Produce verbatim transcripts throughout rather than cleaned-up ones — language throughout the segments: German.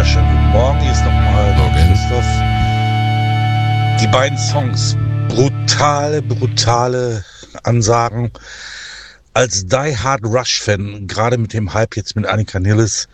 wunderschönen guten Morgen. Hier ist nochmal der Christoph. Die beiden Songs, brutale, brutale Ansagen. Als Die Hard Rush-Fan, gerade mit dem Hype jetzt mit Annika Nilles,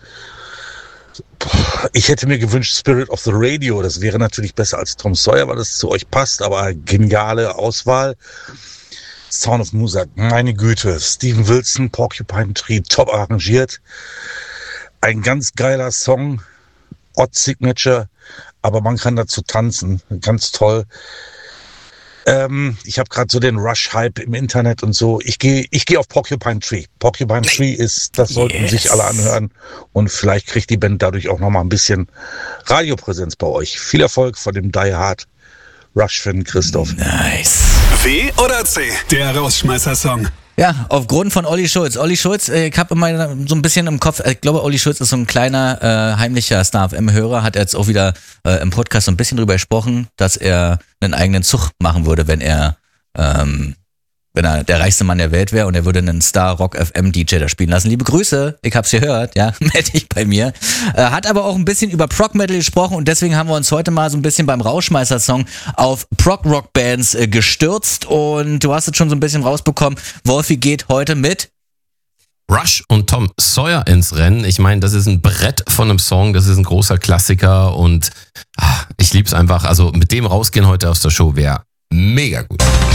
ich hätte mir gewünscht Spirit of the Radio. Das wäre natürlich besser als Tom Sawyer, weil das zu euch passt, aber geniale Auswahl. Sound of Music, meine Güte. Steven Wilson, Porcupine Tree, top arrangiert. Ein ganz geiler Song, Odd Signature, aber man kann dazu tanzen, ganz toll. Ähm, ich habe gerade so den Rush-Hype im Internet und so. Ich gehe ich gehe auf Porcupine Tree. Porcupine Tree ist, das sollten yes. sich alle anhören und vielleicht kriegt die Band dadurch auch nochmal ein bisschen Radiopräsenz bei euch. Viel Erfolg von dem Die Hard Rush-Fan Christoph. Nice. W oder C? Der Rausschmeißer-Song. Ja, aufgrund von Olli Schulz. Olli Schulz, ich habe immer so ein bisschen im Kopf, ich glaube, Olli Schulz ist so ein kleiner, äh, heimlicher Star-F M-Hörer, hat jetzt auch wieder äh, im Podcast so ein bisschen drüber gesprochen, dass er einen eigenen Zug machen würde, wenn er, ähm, wenn er der reichste Mann der Welt wäre und er würde einen Star-Rock-F M-D J da spielen lassen. Liebe Grüße, ich hab's gehört, ja, melde dich bei mir. Äh, hat aber auch ein bisschen über Prog-Metal gesprochen und deswegen haben wir uns heute mal so ein bisschen beim Rauschmeißer-Song auf Prog-Rock-Bands äh, gestürzt und du hast es schon so ein bisschen rausbekommen. Wolfi geht heute mit Rush und Tom Sawyer ins Rennen. Ich meine, das ist ein Brett von einem Song, das ist ein großer Klassiker und ach, ich lieb's einfach. Also mit dem rausgehen heute aus der Show wäre mega gut.